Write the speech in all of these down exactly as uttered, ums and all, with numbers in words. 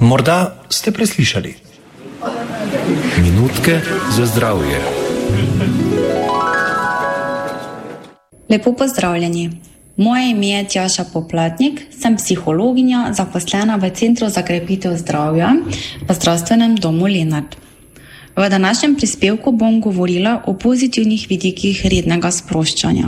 Morda ste preslišali. Minutke za zdravje. Lepo pozdravljeni. Moje ime je Tjaša Poplatnik, sem psihologinja, zaposlena v Centru za krepitev zdravja v Zdravstvenem domu Lenart. V današnjem prispevku bom govorila o pozitivnih vidikih rednega sproščanja.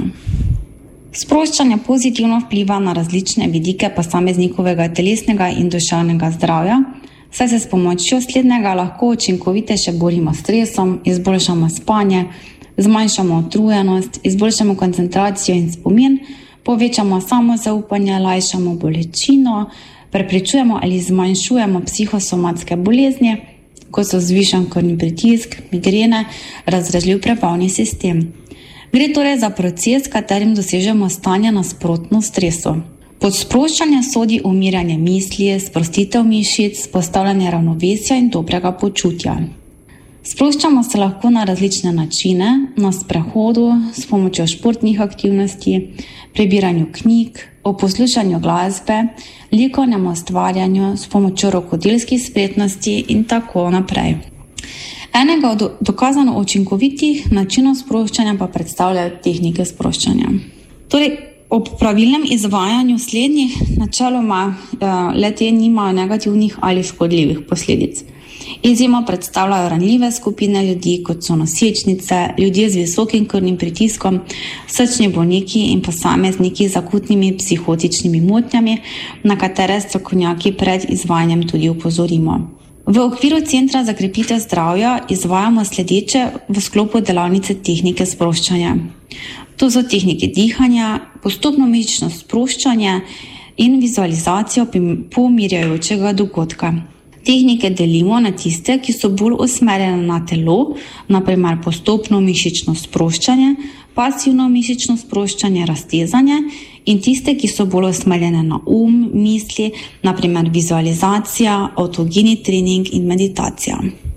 Sproščanje pozitivno vpliva na različne vidike posameznikovega telesnega in duševnega zdravja, saj se s pomočjo slednjega lahko učinkovitejše borimo s stresom, izboljšamo spanje, zmanjšamo utrujenost, izboljšamo koncentracijo in spomin, povečamo samozaupanje, lajšamo bolečino, preprečujemo ali zmanjšujemo psihosomatske bolezni, kot so zvišan krvni pritisk, migrene, razdražljiv prebavni sistem. Gre torej za proces, s katerim dosežemo stanje nasprotno stresu. Pod sproščanje sodi umirjanje misli, sprostitev mišic, postavljanje ravnovesja in dobrega počutja. Sproščamo se lahko na različne načine, na sprehodu, s pomočjo športnih aktivnosti, prebiranju knjig, o poslušanju glasbe, likovnem ustvarjanju, s pomočjo rokodelskih spretnosti in tako naprej. Enega od dokazano učinkovitih načinov sproščanja pa predstavljajo tehnike sproščanja. Torej, ob pravilnem izvajanju slednjih načeloma le-te nimajo negativnih ali škodljivih posledic. Izjemo predstavljajo ranljive skupine ljudi, kot so nosečnice, ljudje z visokim krvnim pritiskom, srčni bolniki in posamezniki z akutnimi psihotičnimi motnjami, na katere strokovnjaki pred izvajanjem tudi opozorimo. V okviru Centra za krepitev zdravja izvajamo sledeče v sklopu delavnice tehnike sproščanja. To so tehnike dihanja, postopno mišično sproščanje in vizualizacijo pomirjajočega dogodka. Tehnike delimo na tiste, ki so bolj usmerjene na telo, naprimer postopno mišično sproščanje, pasivno mišično sproščanje, raztezanje, in tiste, ki so bolj usmerjene na um, misli, naprimer vizualizacija, avtogeni trening in meditacija.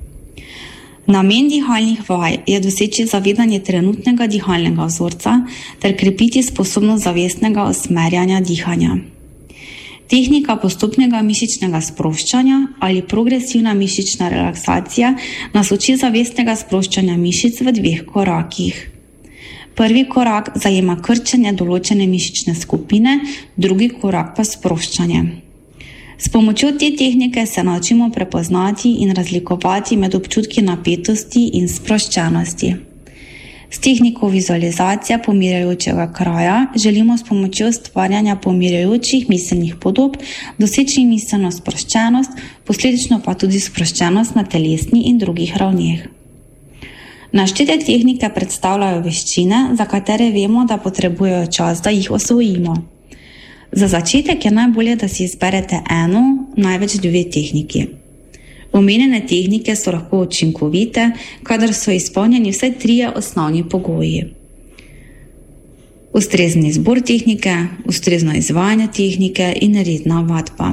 Namen dihalnih vaj je doseči zavedanje trenutnega dihalnega vzorca ter krepiti sposobnost zavestnega usmerjanja dihanja. Tehnika postopnega mišičnega sproščanja ali progresivna mišična relaksacija nas uči zavestnega sproščanja mišic v dveh korakih. Prvi korak zajema krčenje določene mišične skupine, drugi korak pa sproščanje. S pomočjo te tehnike se naučimo prepoznati in razlikovati med občutki napetosti in sproščenosti. S tehniko vizualizacije pomirjajočega kraja želimo s pomočjo ustvarjanja pomirjajočih miselnih podob doseči miselno sproščenost, posledično pa tudi sproščenost na telesni in drugih ravneh. Naštete tehnike predstavljajo veščine, za katere vemo, da potrebujejo čas, da jih osvojimo. Za začetek je najbolje, da si izberete eno, največ dve tehniki. Omenjene tehnike so lahko učinkovite, kadar so izpolnjeni vsaj trije osnovni pogoji. Ustrezen izbor tehnike, ustrezno izvajanje tehnike in redna vadba.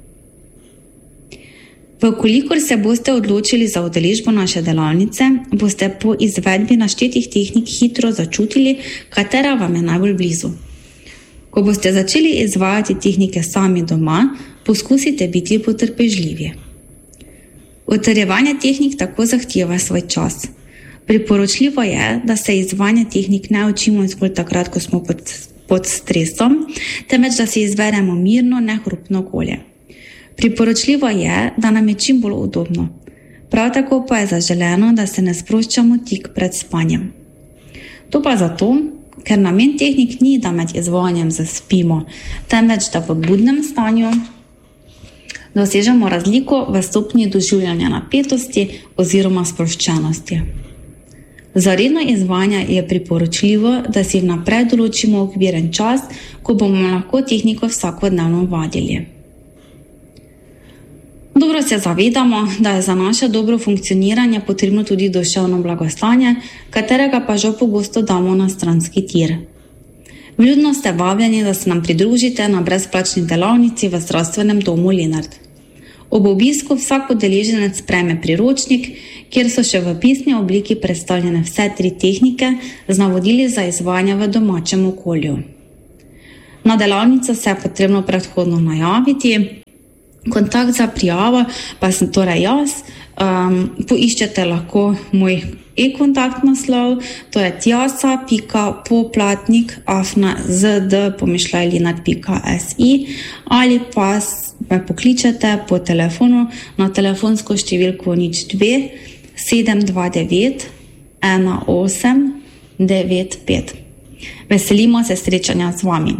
Vkolikor se boste odločili za udeležbo naše delavnice, boste po izvedbi naštetih tehnik hitro začutili, katera vam je najbolj blizu. Ko boste začeli izvajati tehnike sami doma, poskusite biti potrpežljivi. Utrjevanje tehnik tako zahteva svoj čas. Priporočljivo je, da se izvajanje tehnik ne učimo zgolj takrat, ko smo pod, pod stresom, temveč da si izberemo mirno, nehrupno okolje. Priporočljivo je, da nam je čim bolj udobno. Prav tako pa je zaželeno, da se ne sproščamo tik pred spanjem. To pa zato, ker namen tehnik ni, da med izvajanjem zaspimo, temveč da v budnem stanju dosežemo razliko v stopnji doživljanja napetosti oziroma sproščenosti. Za redno izvajanje je priporočljivo, da si vnaprej določimo okviren čas, ko bomo lahko tehniko vsakodnevno vadili. Dobro se zavedamo, da je za naše dobro funkcioniranje potrebno tudi duševno blagostanje, katerega pa žal pogosto damo na stranski tir. Vljudno ste vabljeni, da se nam pridružite na brezplačni delavnici v Zdravstvenem domu Lenart. Ob obisku vsak udeleženec prejme priročnik, kjer so še v pisni obliki predstavljene vse tri tehnike z navodili za izvajanje v domačem okolju. Na delavnico se je potrebno predhodno najaviti. Kontakt za prijavo pa sem torej jaz. Um, poiščete lahko moj e-kontakt naslov, to je tjasa pika poplatnik afna zd pomišljaj lenart pika si ali pa me pokličete po telefonu na telefonsko številko nič dve sedem dva devet ena osem devet pet. Veselimo se srečanja z vami.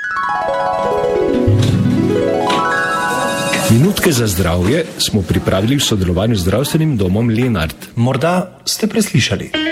Minutke za zdravje smo pripravili v sodelovanju z zdravstvenim domom Lenart. Morda ste preslišali.